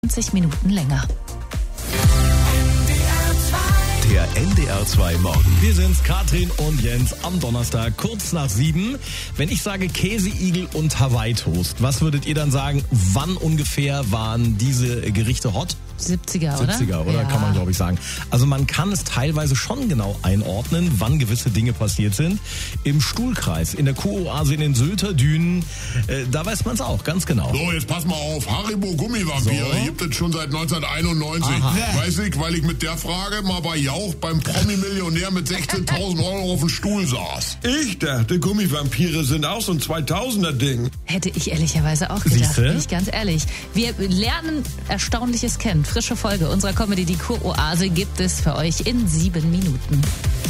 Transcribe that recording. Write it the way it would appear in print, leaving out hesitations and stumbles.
20 Minuten länger. Der NDR 2 Morgen. Wir sind's, Katrin und Jens, am Donnerstag, kurz nach 7. Wenn ich sage Käseigel und Hawaii-Toast, was würdet ihr dann sagen, wann ungefähr waren diese Gerichte hot? 70er, oder? 70er, oder? Ja. Kann man, glaube ich, sagen. Also man kann es teilweise schon genau einordnen, wann gewisse Dinge passiert sind. Im Stuhlkreis, in der Kuroase, in den Sylter Dünen, da weiß man es auch, ganz genau. So, jetzt pass mal auf. Haribo Gummivampire So. gibt es schon seit 1991. Aha. Weiß ich, weil ich mit der Frage mal bei Jauch beim Promi-Millionär mit 16.000 Euro auf dem Stuhl saß. Ich dachte, Gummivampire sind auch so ein 2000er-Ding. Hätte ich ehrlicherweise auch gedacht, Siehste? bin ich ganz ehrlich. Wir lernen Erstaunliches kennen. Frische Folge unserer Comedy Die Kuroase gibt es für euch in 7 Minuten.